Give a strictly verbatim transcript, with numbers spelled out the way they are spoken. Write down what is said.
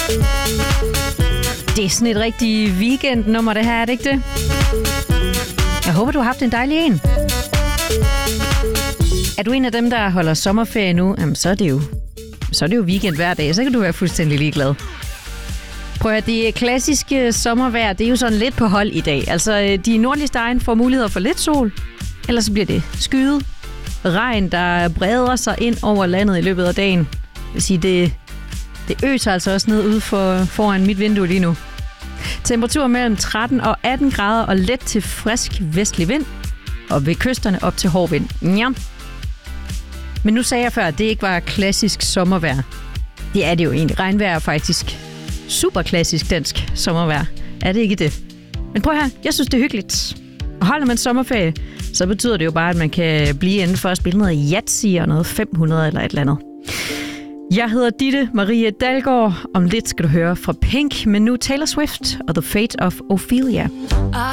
Det er sådan et rigtig weekendnummer, det her, er det ikke det? Jeg håber, du har haft en dejlig en. Er du en af dem, der holder sommerferie nu, jamen, så er det jo, så er det jo weekend hver dag, så kan du være fuldstændig ligeglad. Prøv at høre, det klassiske sommervejr, det er jo sådan lidt på hold i dag. Altså, de nordligste egne får muligheder for lidt sol, ellers så bliver det skyet. Regn, der breder sig ind over landet i løbet af dagen. Det vil sige, det, det øser altså også ned ude for, foran mit vindue lige nu. Temperatur mellem tretten og atten grader og let til frisk vestlig vind. Og ved kysterne op til hård vind. Ja. Men nu sagde jeg før, at det ikke var klassisk sommervejr. Det er det jo egentlig. Regnvejr er faktisk super klassisk dansk sommervejr. Er det ikke det? Men prøv her, jeg synes det er hyggeligt. Og holder man sommerferie, så betyder det jo bare, at man kan blive inden for at spille noget Yahtzee og noget fem hundrede eller et eller andet. Jeg hedder Ditte Marie Dalgaard. Om lidt skal du høre fra Pink, men nu Taylor Swift og The Fate of Ophelia.